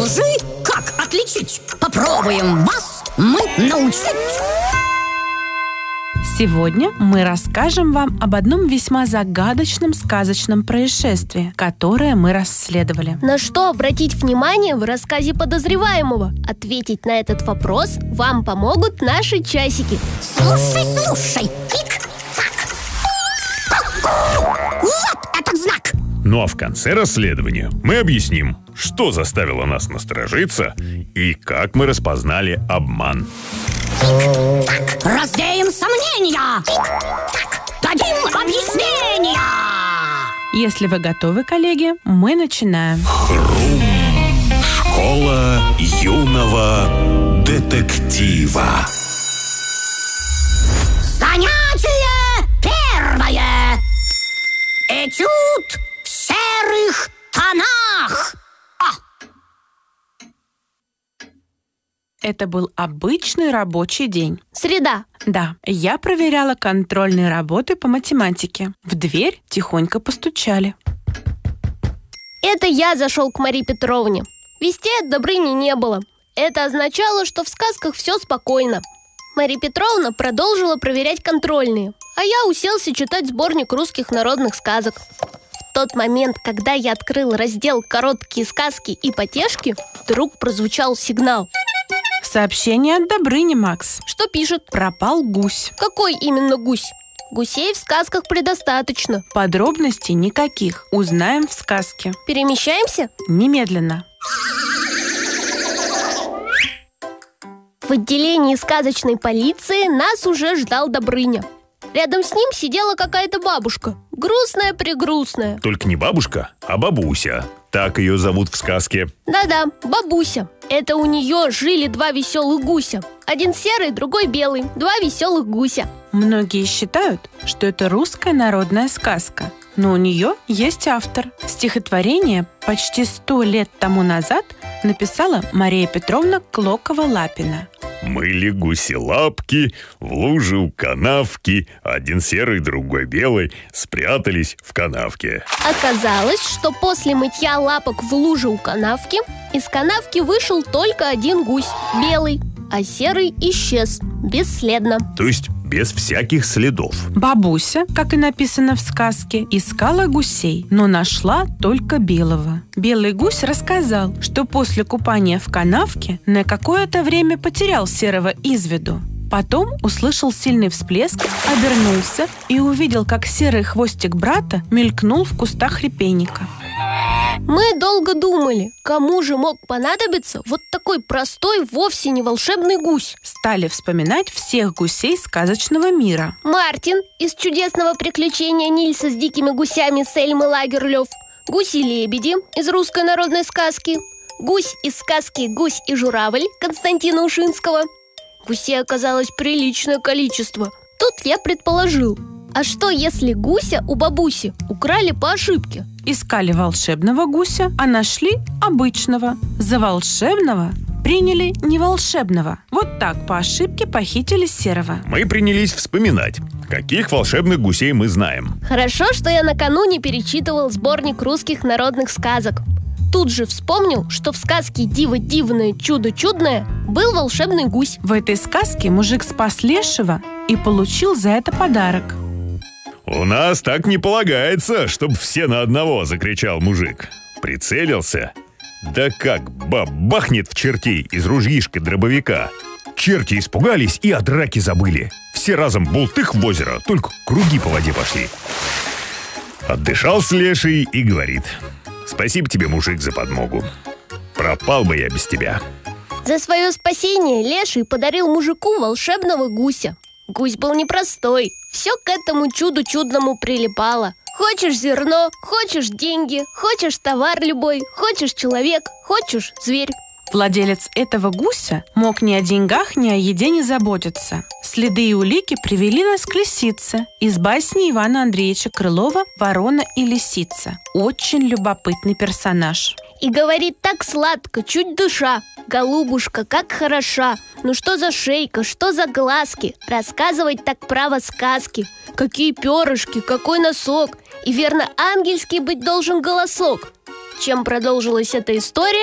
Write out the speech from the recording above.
Скажи, как отличить? Попробуем вас мы научить. Сегодня мы расскажем вам об одном весьма загадочном сказочном происшествии, которое мы расследовали. На что обратить внимание в рассказе подозреваемого? Ответить на этот вопрос вам помогут наши часики. Слушай, тик-так. Вот этот знак. Ну а в конце расследования мы объясним, что заставило нас насторожиться и как мы распознали обман. Тик-так. Раздеем сомнения. Тик-так. Дадим объяснения. Если вы готовы, коллеги, мы начинаем. Хрум. Школа юного детектива. Занятие первое. Этюд в серых тонах. Это был обычный рабочий день. Среда. Да, я проверяла контрольные работы по математике. В дверь тихонько постучали. Это я зашел к Марии Петровне. Вестей от Добрыни не было. Это означало, что в сказках все спокойно. Мария Петровна продолжила проверять контрольные, а я уселся читать сборник русских народных сказок. В тот момент, когда я открыл раздел «Короткие сказки и потешки», вдруг прозвучал сигнал. Сообщение от Добрыни, Макс. Что пишет? Пропал гусь. Какой именно гусь? Гусей в сказках предостаточно. Подробностей никаких. Узнаем в сказке. Перемещаемся? Немедленно. В отделении сказочной полиции нас уже ждал Добрыня. Рядом с ним сидела какая-то бабушка. Грустная-прегрустная. Только не бабушка, а бабуся. Так ее зовут в сказке. Да-да, бабуся. Это у нее жили два веселых гуся. Один серый, другой белый. Два веселых гуся. Многие считают, что это русская народная сказка. Но у нее есть автор. Стихотворение почти 100 лет тому назад написала Мария Петровна Клокова-Лапина. Мыли гуси лапки в луже у канавки. Один серый, другой белый спрятались в канавке. Оказалось, что после мытья лапок в луже у канавки из канавки вышел только один гусь, белый, а серый исчез бесследно. То есть без всяких следов. Бабуся, как и написано в сказке, искала гусей, но нашла только белого. Белый гусь рассказал, что после купания в канавке на какое-то время потерял серого из виду. Потом услышал сильный всплеск, обернулся и увидел, как серый хвостик брата мелькнул в кустах репейника. Мы долго думали, кому же мог понадобиться вот такой простой, вовсе не волшебный гусь. Стали вспоминать всех гусей сказочного мира. Мартин из «Чудесного приключения Нильса с дикими гусями» Сельмы Лагерлёв, гуси-лебеди из русской народной сказки, гусь из сказки «Гусь и журавль» Константина Ушинского. Гусей оказалось приличное количество. Тут я предположил, а что если гуся у бабуси украли по ошибке? Искали волшебного гуся, а нашли обычного. За волшебного приняли неволшебного. Вот так по ошибке похитили серого. Мы принялись вспоминать, каких волшебных гусей мы знаем. Хорошо, что я накануне перечитывал сборник русских народных сказок. Тут же вспомнил, что в сказке «Диво дивное, чудо чудное» был волшебный гусь. В этой сказке мужик спас лешего и получил за это подарок. У нас так не полагается, чтоб все на одного, закричал мужик. Прицелился. Да как бабахнет в чертей из ружьишка дробовика. Черти испугались и о драке забыли. Все разом бултых в озеро, только круги по воде пошли. Отдышался леший и говорит: спасибо тебе, мужик, за подмогу. Пропал бы я без тебя. За свое спасение леший подарил мужику волшебного гуся. Гусь был непростой. Все к этому чуду чудному прилипало. Хочешь зерно, хочешь деньги, хочешь товар любой, хочешь человек, хочешь зверь. Владелец этого гуся мог ни о деньгах, ни о еде не заботиться. Следы и улики привели нас к лисице из басни Ивана Андреевича Крылова «Ворона и лисица». Очень любопытный персонаж. И говорит так сладко, чуть душа. Голубушка, как хороша. Ну что за шейка, что за глазки. Рассказывать так право сказки. Какие перышки, какой носок. И верно, ангельский быть должен голосок. Чем продолжилась эта история?